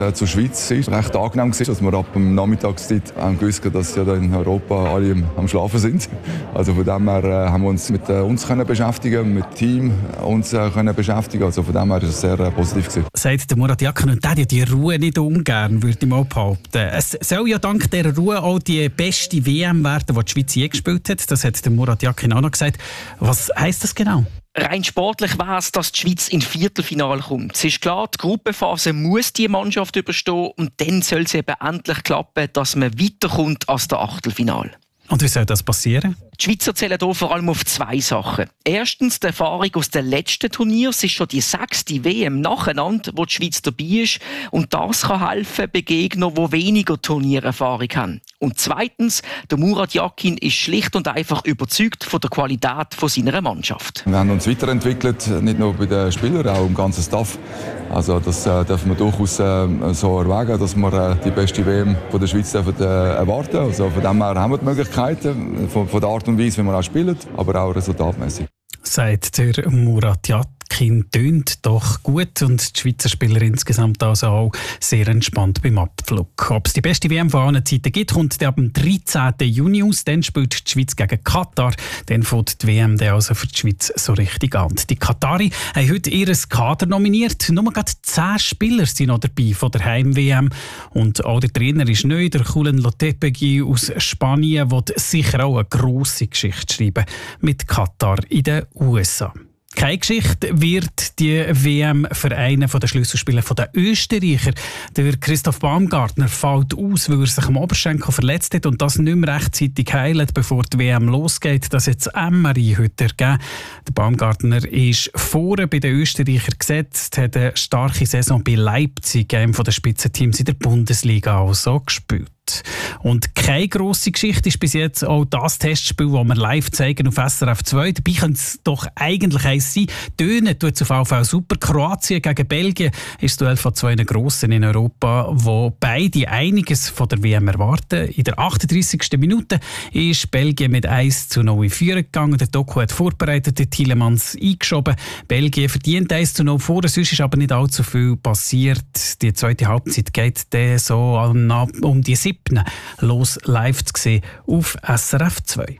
Zur Schweiz war recht angenehm, dass wir ab der Nachmittagszeit gewusst haben, dass ja in Europa alle am Schlafen sind. Also von dem her haben wir uns mit uns beschäftigen, mit dem Team uns können beschäftigen. Also von dem her war es sehr positiv gewesen. Sagt der Murat Yakin, und der hat ja die Ruhe nicht ungern, würde ich mal behaupten. Es soll ja dank dieser Ruhe auch die beste WM werden, die die Schweiz je gespielt hat. Das hat der Murat Yakin auch noch gesagt. Was heisst das genau? Rein sportlich wäre es, dass die Schweiz ins Viertelfinale kommt. Es ist klar, die Gruppenphase muss die Mannschaft überstehen und dann soll es eben endlich klappen, dass man weiterkommt als der Achtelfinale. Und wie soll das passieren? Die Schweizer zählen hier vor allem auf 2 Sachen. Erstens die Erfahrung aus den letzten Turnieren. Es ist schon die 6. WM nacheinander, wo die Schweiz dabei ist. Und das kann helfen bei Gegnern, die weniger Turniererfahrung haben. Und zweitens, der Murat Yakin ist schlicht und einfach überzeugt von der Qualität von seiner Mannschaft. Wir haben uns weiterentwickelt, nicht nur bei den Spielern, auch im ganzen Staff. Also das dürfen wir durchaus so erwägen, dass wir die beste WM von der Schweiz erwarten. Also von dem her haben wir die Möglichkeiten, von der Art und Weise, wie wir auch spielen, aber auch resultatmäßig. Sagt der Murat Yakin, tönt doch gut und die Schweizer Spieler insgesamt also auch sehr entspannt beim Abflug. Ob es die beste WM von allen Zeiten gibt, kommt ab dem 13. Juni aus. Dann spielt die Schweiz gegen Katar. Dann fängt die WM dann also für die Schweiz so richtig an. Die Katari haben heute ihr Kader nominiert. Nur gerade 10 Spieler sind noch dabei von der Heim-WM. Und auch der Trainer ist neu, der Julen Lopetegui aus Spanien, der sicher auch eine grosse Geschichte schreiben mit Katar in den USA. Keine Geschichte wird die WM für einen der Schlüsselspieler der Österreicher. Der Christoph Baumgartner fällt aus, weil er sich am Oberschenkel verletzt hat und das nicht mehr rechtzeitig heilt, bevor die WM losgeht. Das hat das MRI heute ergeben. Der Baumgartner ist vorne bei den Österreichern gesetzt, hat eine starke Saison bei Leipzig, einem der Spitzenteams in der Bundesliga, auch so gespielt. Und keine grosse Geschichte ist bis jetzt auch das Testspiel, das wir live zeigen auf SRF 2. Dabei könnte es doch eigentlich eins sein. Tönen tut es auf VV super. Kroatien gegen Belgien ist das Duell von 2 Grossen in Europa, wo beide einiges von der WM erwarten. In der 38. Minute ist Belgien mit 1:0 in Führung gegangen. Der Doku hat vorbereitet, der Tielemans eingeschoben. Belgien verdient 1:0 vor, sonst ist aber nicht allzu viel passiert. Die zweite Halbzeit geht dann so um die 7. los live zu sehen auf SRF 2.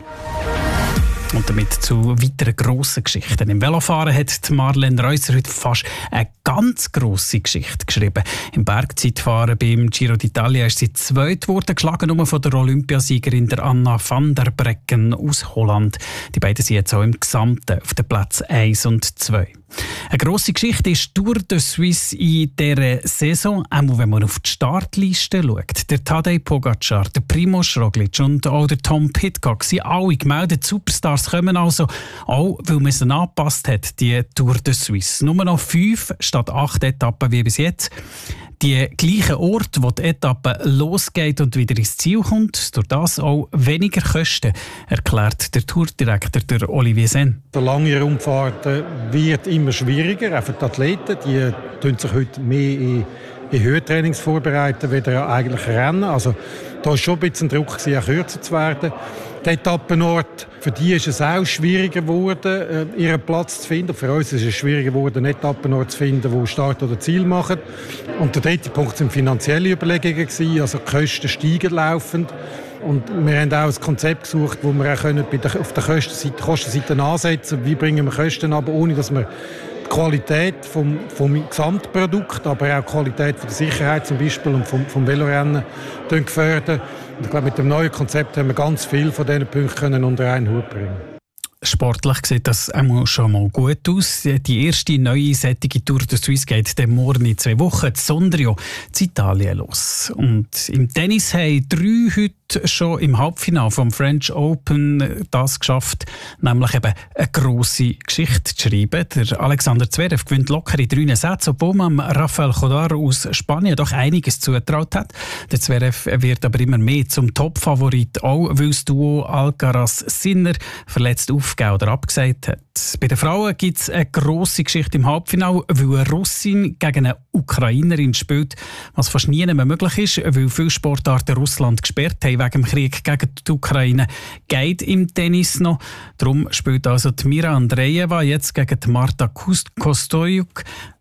Und damit zu weiteren grossen Geschichten. Im Velofahren hat Marlene Reusser heute fast eine ganz grosse Geschichte geschrieben. Im Bergzeitfahren beim Giro d'Italia ist sie zweit geworden, geschlagen nur von der Olympiasiegerin der Anna van der Breggen aus Holland. Die beiden sind jetzt auch im Gesamten auf den Plätzen 1 und 2. Eine grosse Geschichte ist Tour de Suisse in dieser Saison, auch wenn man auf die Startliste schaut. Der Tadej Pogacar, der Primož Roglič und auch der Tom Pidcock sind alle gemeldet. Superstars kommen also, auch weil man es angepasst hat, die Tour de Suisse. Nur noch 5 statt 8 Etappen wie bis jetzt. Die gleichen Orte, wo die Etappe losgeht und wieder ins Ziel kommt, durch das auch weniger Kosten, erklärt der Tourdirektor der Olivier Sen. Der lange Rundfahrt wird immer schwieriger, auch für die Athleten. Die tun sich heute mehr in Höhentrainings vorbereiten, wieder eigentlich Rennen. Also da war schon ein bisschen Druck, auch kürzer zu werden. Der Etappenort, für die ist es auch schwieriger geworden, ihren Platz zu finden. Für uns ist es schwieriger geworden, einen Etappenort zu finden, wo Start oder Ziel machen. Und der dritte Punkt sind finanzielle Überlegungen gewesen, also die Kosten steigen laufend. Und wir haben auch ein Konzept gesucht, wo wir auch auf der Kostenseite ansetzen. Wie bringen wir Kosten ab, ohne dass wir die Qualität vom Gesamtprodukt, aber auch die Qualität von der Sicherheit zum Beispiel und vom Velorennen fördern. Und ich glaube, mit dem neuen Konzept haben wir ganz viele von diesen Punkten unter einen Hut bringen. Sportlich sieht das auch schon mal gut aus. Die erste neue sättige Tour de Suisse geht dann morgen in 2 Wochen in Sondrio in Italien los. Und im Tennis haben 3 heute schon im Halbfinale vom French Open das geschafft, nämlich eben eine grosse Geschichte zu schreiben. Der Alexander Zverev gewinnt locker in 3 Sätzen, obwohl man Rafael Chodar aus Spanien doch einiges zugetraut hat. Der Zverev wird aber immer mehr zum Top-Favorit, auch weil das Duo Alcaraz-Sinner verletzt aufgegeben oder abgesagt hat. Bei den Frauen gibt es eine grosse Geschichte im Halbfinale, weil eine Russin gegen eine Ukrainerin spielt, was fast nie mehr möglich ist, weil viele Sportarten Russland gesperrt haben wegen dem Krieg gegen die Ukraine. Geht im Tennis noch. Darum spielt also die Mira Andreeva jetzt gegen die Marta Kostyuk.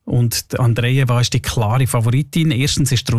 Und Andreeva ist die klare Favoritin. Erstens ist